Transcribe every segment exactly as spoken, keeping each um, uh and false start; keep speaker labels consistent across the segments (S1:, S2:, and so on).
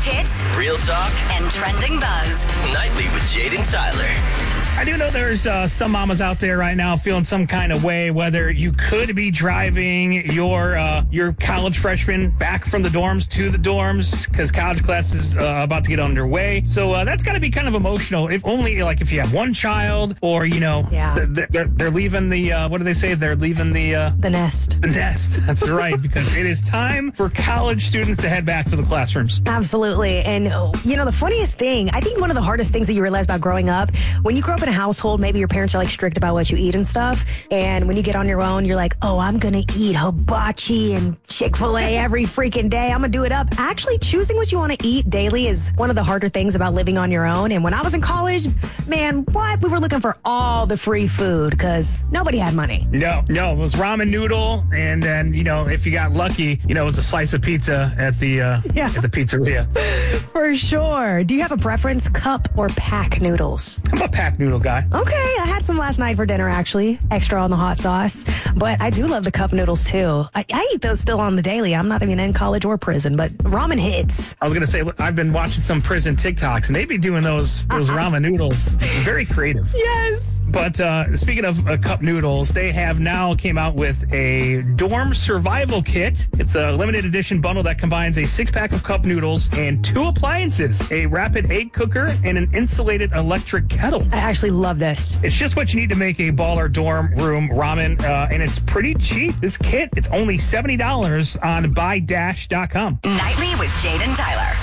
S1: Biggest hits,
S2: real talk,
S1: and trending buzz.
S2: Nightly with Jade and Tyler.
S3: I do know there's uh, some mamas out there right now feeling some kind of way, whether you could be driving your uh, your college freshman back from the dorms to the dorms because college class is uh, about to get underway. So uh, that's got to be kind of emotional. If only like if you have one child, or you know,
S4: yeah.
S3: th- they're, they're leaving the uh, what do they say? They're leaving the uh,
S4: the nest.
S3: The nest. That's right, because it is time for college students to head back to the classrooms.
S4: Absolutely, and you know the funniest thing, I think one of the hardest things that you realize about growing up, when you grow up in a household, maybe your parents are like strict about what you eat and stuff. And when you get on your own, you're like, oh, I'm going to eat hibachi and Chick-fil-A every freaking day. I'm going to do it up. Actually, choosing what you want to eat daily is one of the harder things about living on your own. And when I was in college, man, what? We were looking for all the free food because nobody had money.
S3: No, no, it was ramen noodle. And then, you know, if you got lucky, you know, it was a slice of pizza at the, uh,
S4: yeah.
S3: at the pizzeria.
S4: For sure. Do you have a preference, cup or pack noodles?
S3: I'm a pack noodle guy.
S4: Okay, I had some last night for dinner, actually. Extra on the hot sauce. But I do love the cup noodles, too. I, I eat those still on the daily. I'm not even in college or prison, but ramen hits.
S3: I was going to say, I've been watching some prison TikToks, and they be doing those those ramen noodles. Very creative.
S4: Yes.
S3: But uh, speaking of uh, cup noodles, they have now came out with a dorm survival kit. It's a limited edition bundle that combines a six-pack of cup noodles and two appliances, a rapid egg cooker and an insulated electric kettle.
S4: I actually love this.
S3: It's just what you need to make a baller dorm room ramen, uh, and it's pretty cheap. This kit, it's only seventy dollars on buy dash dot com.
S1: Nightly with Jade and Tyler.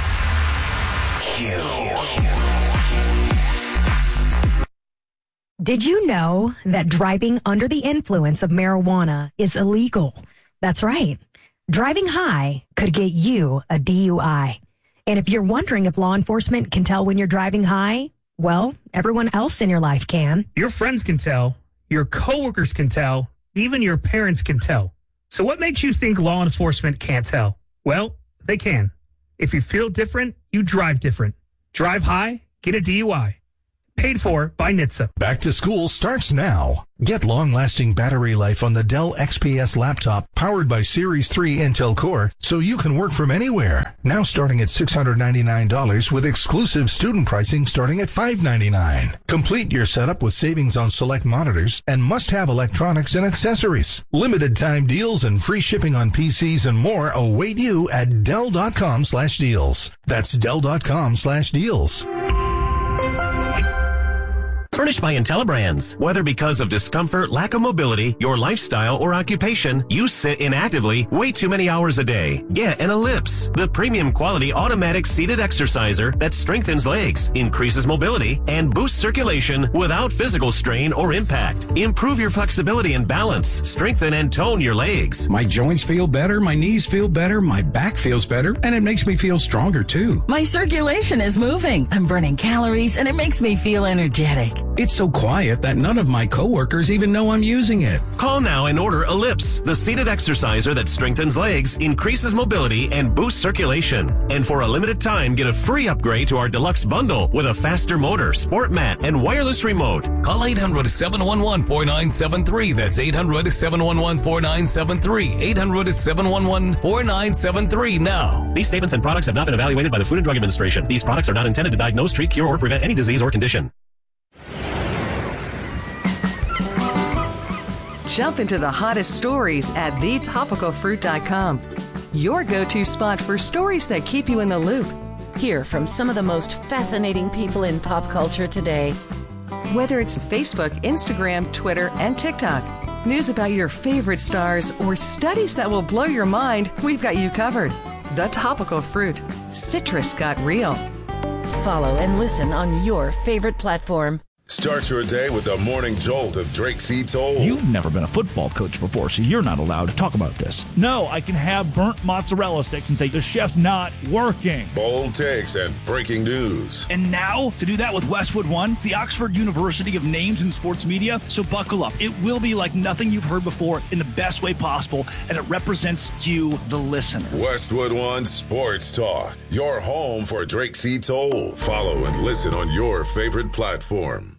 S4: Did you know that driving under the influence of marijuana is illegal? That's right. Driving high could get you a D U I. And if you're wondering if law enforcement can tell when you're driving high, well, everyone else in your life can.
S3: Your friends can tell, your coworkers can tell, even your parents can tell. So what makes you think law enforcement can't tell? Well, they can. If you feel different, you drive different. Drive high, get a D U I. Paid for by N H T S A.
S5: Back to school starts now. Get long-lasting battery life on the Dell X P S laptop powered by Series three Intel Core so you can work from anywhere. Now starting at six hundred ninety-nine dollars with exclusive student pricing starting at five hundred ninety-nine dollars. Complete your setup with savings on select monitors and must-have electronics and accessories. Limited time deals and free shipping on P Cs and more await you at Dell.com slash deals. That's Dell.com slash deals.
S6: Furnished by IntelliBrands. Whether because of discomfort, lack of mobility, your lifestyle, or occupation, you sit inactively way too many hours a day. Get an Ellipse, the premium quality automatic seated exerciser that strengthens legs, increases mobility, and boosts circulation without physical strain or impact. Improve your flexibility and balance, strengthen and tone your legs.
S7: My joints feel better, my knees feel better, my back feels better, and it makes me feel stronger too.
S8: My circulation is moving. I'm burning calories, and it makes me feel energetic.
S7: It's so quiet that none of my coworkers even know I'm using it.
S6: Call now and order Ellipse, the seated exerciser that strengthens legs, increases mobility, and boosts circulation. And for a limited time, get a free upgrade to our deluxe bundle with a faster motor, sport mat, and wireless remote.
S9: Call eight hundred, seven one one, four nine seven three. That's eight hundred, seven one one, four nine seven three. eight hundred, seven one one, four nine seven three now.
S6: These statements and products have not been evaluated by the Food and Drug Administration. These products are not intended to diagnose, treat, cure, or prevent any disease or condition.
S10: Jump into the hottest stories at the topical fruit dot com. Your go-to spot for stories that keep you in the loop.
S11: Hear from some of the most fascinating people in pop culture today.
S10: Whether it's Facebook, Instagram, Twitter, and TikTok, news about your favorite stars, or studies that will blow your mind, we've got you covered. The Topical Fruit. Citrus got real.
S11: Follow and listen on your favorite platform.
S12: Start your day with the morning jolt of Drake C. Toll.
S13: You've never been a football coach before, so you're not allowed to talk about this. No, I can have burnt mozzarella sticks and say the chef's not working.
S12: Bold takes and breaking news.
S13: And now, to do that with Westwood One, the Oxford University of Names in Sports Media. So buckle up. It will be like nothing you've heard before in the best way possible, and it represents you, the listener.
S12: Westwood One Sports Talk, your home for Drake C. Toll. Follow and listen on your favorite platform.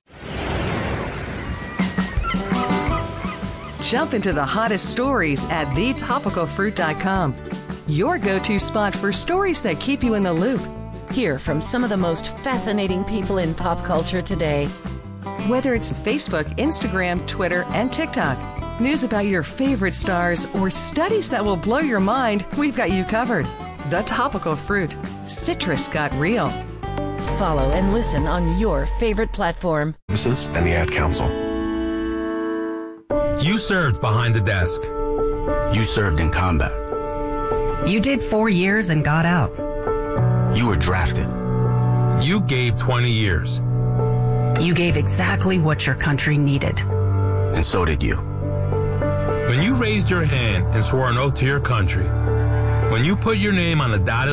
S10: Jump into the hottest stories at the topical fruit dot com. Your go-to spot for stories that keep you in the loop.
S11: Hear from some of the most fascinating people in pop culture today.
S10: Whether it's Facebook, Instagram, Twitter, and TikTok, news about your favorite stars, or studies that will blow your mind, we've got you covered. The Topical Fruit. Citrus got real.
S11: Follow and listen on your favorite platform.
S14: Services and the Ad Council.
S15: You served behind the desk.
S16: You served in combat.
S17: You did four years and got out.
S16: You were drafted.
S15: You gave twenty years.
S17: You gave exactly what your country needed.
S16: And so did you.
S15: When you raised your hand and swore an oath to your country, when you put your name on the dotted